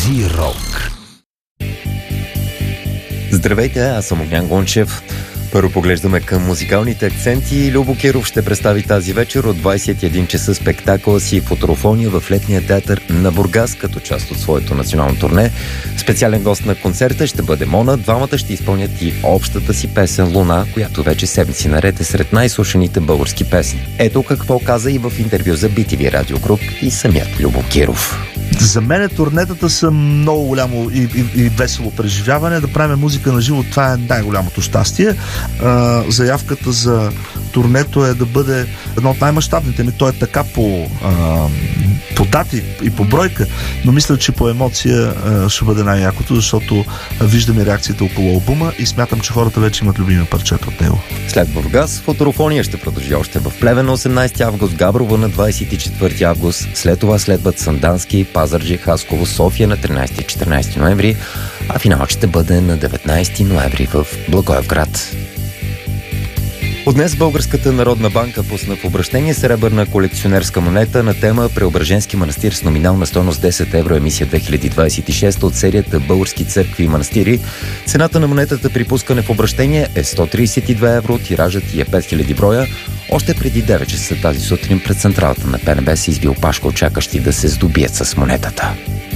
Зирок. Здравейте, аз съм Огнян Гончев. Първо поглеждаме към музикалните акценти. Любо Киров ще представи тази вечер от 21 часа спектакъла си Футурофония в летния театър на Бургас, като част от своето национално турне. Специален гост на концерта ще бъде Мона. Двамата ще изпълнят и общата си песен "Луна", която вече седмици наред е сред най-слушаните български песни. Ето какво каза и в интервю за BTV Radio Group и самият Любо Киров. За мен турнетата са много голямо и весело преживяване. Да правим музика на живо, това е най-голямото щастие. Заявката за турнето е да бъде едно от най-мащабните ми. То е така по дати и по бройка, но мисля, че по емоция ще бъде най-якото, защото виждаме реакцията около албума и смятам, че хората вече имат любими парчета от него. След Бургас, Футурофония ще продължи още в Плевен на 18 август, Габрово на 24 август. След това следват Сандански, Пазарджик, Хасково, София на 13 и 14 ноември, а финалът ще бъде на 19 ноември в Благоевград. От днес Българската народна банка пусна в обращение сребърна колекционерска монета на тема Преображенски манастир с номинална стойност 10 евро, емисия 2026 от серията Български църкви и манастири. Цената на монетата при пускане в обращение е 132 евро, тиражът и е 5000 броя. Още преди 9 часа тази сутрин пред централата на ПНБ се избил пашка, очакващи да се здобият с монетата.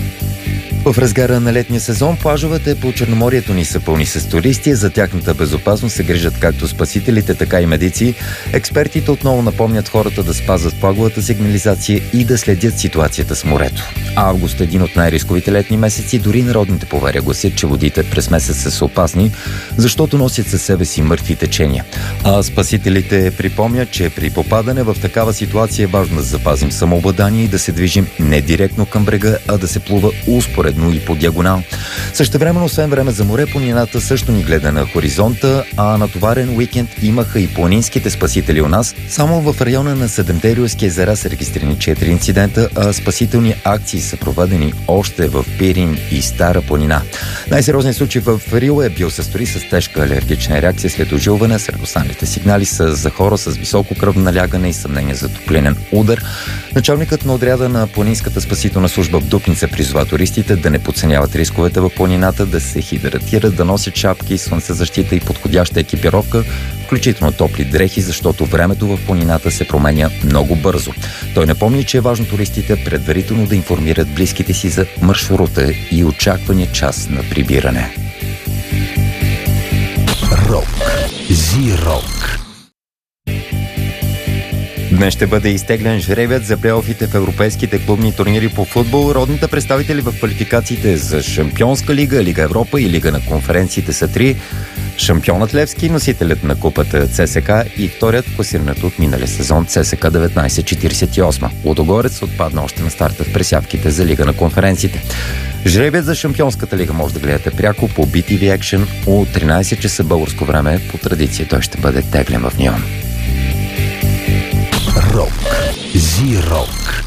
В разгара на летния сезон плажовете по Черноморието ни са пълни с туристи. За тяхната безопасност се грижат както спасителите, така и медици. Експертите отново напомнят хората да спазват флаговата сигнализация и да следят ситуацията с морето. Август е един от най-рисковите летни месеци. Дори народните поверия гласят, че водите през месеца са опасни, защото носят със себе си мъртви течения. А спасителите припомнят, че при попадане в такава ситуация е важно да запазим самообладание и да се движим не директно към брега, а да се плува успоредно и по диагонал. Същевременно, освен време за море, планината също ни гледа на хоризонта, а натоварен уикенд имаха и планинските спасители у нас. Само в района на Седемте рилски езера са регистрирани 4 инцидента, а спасителни акции са проведени още в Пирин и Стара планина. Най-сериозният случай в Рил е бил състои с тежка алергична реакция след ожилване. Сред останалите сигнали са за хора с високо кръвно налягане и съмнение за топлинен удар. Началникът на отряда на планинската спасителна служба в Дупница призова туристите да не подценяват рисковете в планината, да се хидратират, да носят шапки, слънцезащита и подходяща екипировка, включително топли дрехи, защото времето в планината се променя много бързо. Той напомни, че е важно туристите предварително да информират близките си за маршрута и очаквания час на прибиране. Рок. Зирок. Днес ще бъде изтеглен жребият за плейофите в европейските клубни турнири по футбол. Родните представители в квалификациите за Шампионска лига, Лига Европа и Лига на конференциите са 3. Шампионът Левски, носителят на купата ЦСКА и вторият класирането от миналия сезон ЦСКА 1948. Лудогорец отпадна още на старта в пресявките за Лига на конференциите. Жребият за Шампионската лига може да гледате пряко по BTV Action от 13 часа българско време. По традиция той ще бъде теглен в Нион. Рок. Зирок.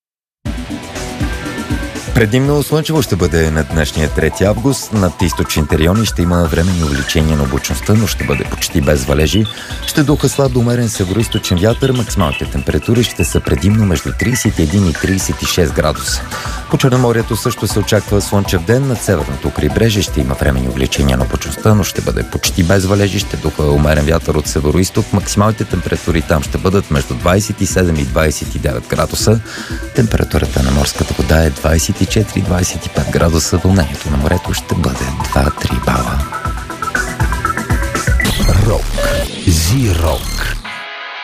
Предимно слънчево ще бъде на днешния 3 август. Над източните райони ще има временни увеличения на облачността, но ще бъде почти без валежи. Ще духа слаб до умерен североизточен вятър. Максималните температури ще са предимно между 31 и 36 градуса. По Черноморието също се очаква слънчев ден. Над северното крайбрежие ще има временни увеличения на облачността, но ще бъде почти без валежи. Ще духа умерен вятър от североизток. Максималните температури там ще бъдат между 27 и 29 градуса. Температурата на морската вода е 24-25 градуса. Вълнението на морето ще бъде 2-3 бала. Рок. Зирок.